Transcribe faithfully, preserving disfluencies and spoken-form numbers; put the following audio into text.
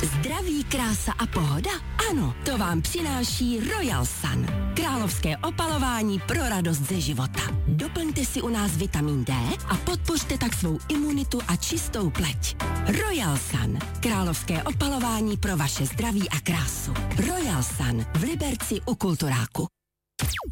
Zdraví, krása a pohoda? Ano, to vám přináší Royal Sun. Královské opalování pro radost ze života. Doplňte si u nás vitamin D a podpořte tak svou imunitu a čistou pleť. Royal Sun. Královské opalování pro vaše zdraví a krásu. Royal Sun v Liberci u Kulturáku.